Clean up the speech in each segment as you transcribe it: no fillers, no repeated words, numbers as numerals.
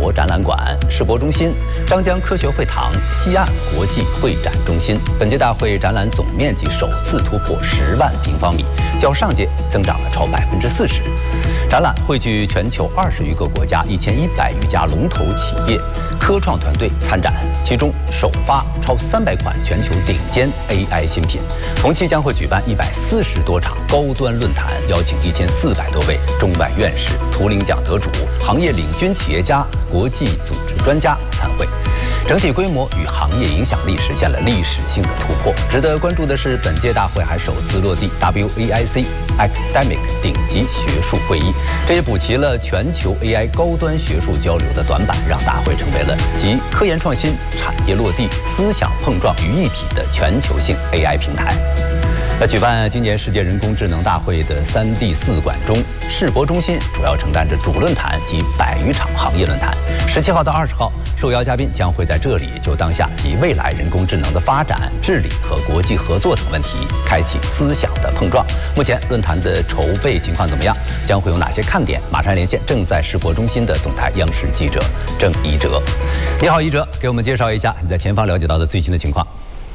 博展览馆、世博中心、张江科学会堂、西岸国际会展中心。本届大会展览总面积首次突破10万平方米，较上届增长了超40%。展览汇聚全球20余个国家1100余家龙头企业、科创团队参展，其中首发超300款全球顶尖 AI 新品。同期将会举办140多场高端论坛，邀请1400多位中外院士、图灵奖得主、行业领军企业家、国际组织专家参会。整体规模与行业影响力实现了历史性的突破。值得关注的是，本届大会还首次落地 WAIC Academic 顶级学术会议，这也补齐了全球 AI 高端学术交流的短板，让大会成为了集科研创新、产业落地、思想碰撞于一体的全球性 AI 平台。在举办今年世界人工智能大会的3D4馆中，世博中心主要承担着主论坛及100余场行业论坛。17号到20号，受邀嘉宾将会在这里就当下及未来人工智能的发展、治理和国际合作等问题开启思想的碰撞。目前论坛的筹备情况怎么样？将会有哪些看点？马上连线正在世博中心的总台央视记者郑一哲。你好，一哲，给我们介绍一下你在前方了解到的最新的情况。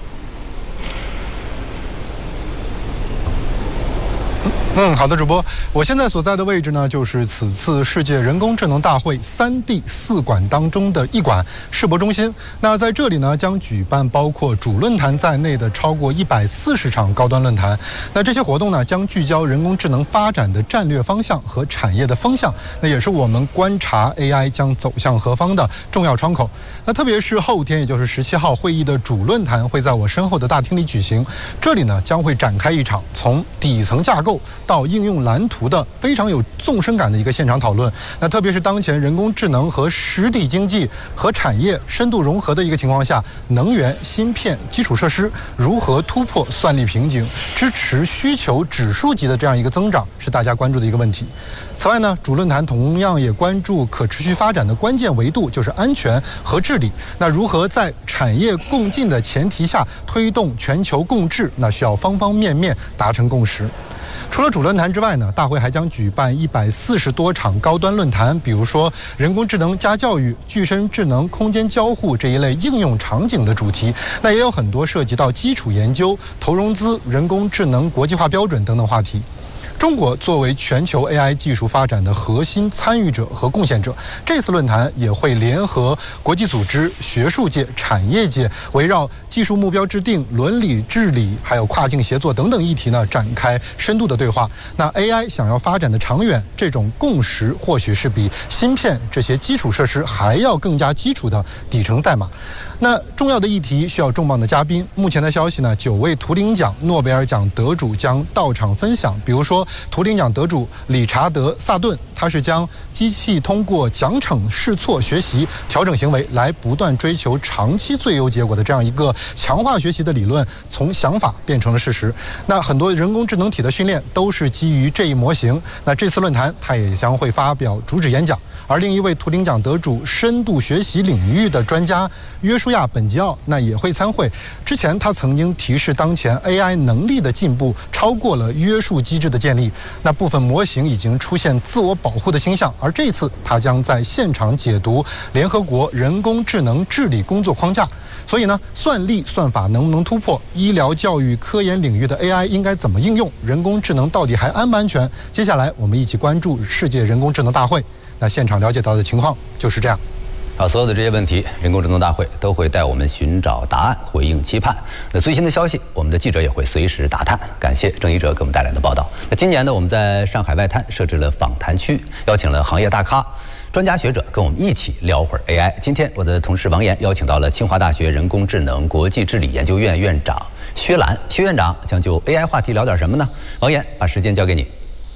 好的，主播，我现在所在的位置呢，就是此次世界人工智能大会3D4馆当中的一馆世博中心。那在这里呢，将举办包括主论坛在内的超过140场高端论坛。那这些活动呢，将聚焦人工智能发展的战略方向和产业的风向，那也是我们观察 AI 将走向何方的重要窗口。那特别是后天，也就是17号会议的主论坛会在我身后的大厅里举行，这里呢将会展开一场从底层架构到应用蓝图的非常有纵深感的一个现场讨论。那特别是当前人工智能和实体经济和产业深度融合的一个情况下，能源、芯片、基础设施如何突破算力瓶颈，支持需求指数级的这样一个增长，是大家关注的一个问题。此外呢，主论坛同样也关注可持续发展的关键维度，就是安全和治理。那如何在产业共进的前提下推动全球共治，那需要方方面面达成共识。除了主论坛之外呢，大会还将举办140多场高端论坛，比如说人工智能加教育、具身智能、空间交互这一类应用场景的主题。那也有很多涉及到基础研究、投融资、人工智能国际化标准等等话题。中国作为全球 AI 技术发展的核心参与者和贡献者，这次论坛也会联合国际组织、学术界、产业界，围绕技术目标制定、伦理治理，还有跨境协作等等议题呢，展开深度的对话。那 AI 想要发展的长远，这种共识或许是比芯片这些基础设施还要更加基础的底层代码。那重要的议题需要重磅的嘉宾。目前的消息呢，9位图灵奖、诺贝尔奖得主将到场分享。比如说，图灵奖得主理查德·萨顿，他是将机器通过奖惩试错学习、调整行为来不断追求长期最优结果的这样一个强化学习的理论，从想法变成了事实。那很多人工智能体的训练都是基于这一模型。那这次论坛他也将会发表主旨演讲。而另一位图灵奖得主、深度学习领域的专家约书亚·本吉奥，那也会参会。之前他曾经提示，当前 AI 能力的进步超过了约束机制的建立，那部分模型已经出现自我保护的倾向。而这次他将在现场解读联合国人工智能治理工作框架。所以呢，算力算法能不能突破？医疗、教育、科研领域的 AI 应该怎么应用？人工智能到底还安不安全？接下来我们一起关注世界人工智能大会。那现场了解到的情况就是这样。 好，所有的这些问题，人工智能大会都会带我们寻找答案，回应期盼。那最新的消息，我们的记者也会随时打探。感谢郑一哲给我们带来的报道。那今年呢，我们在上海外滩设置了访谈区，邀请了行业大咖、专家学者跟我们一起聊会儿 AI。今天我的同事王岩邀请到了清华大学人工智能国际治理研究院院长薛兰。薛院长将就 AI 话题聊点什么呢？王岩，把时间交给你。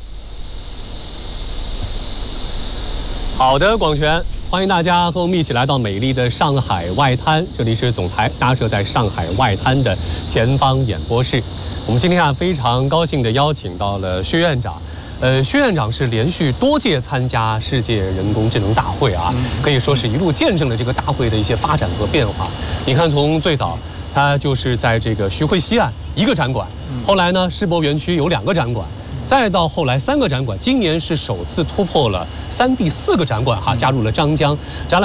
好的，广泉，欢迎大家和我们一起来到美丽的上海外滩。这里是总台搭设在上海外滩的前方演播室。我们今天非常高兴地邀请到了薛院长。薛院长是连续多届参加世界人工智能大会啊，可以说是一路见证了这个大会的一些发展和变化。你看，从最早他就是在这个徐汇西岸1个展馆，后来呢，世博园区有2个展馆。再到后来3个展馆，今年是首次突破了3D4个展馆加入了张江展览。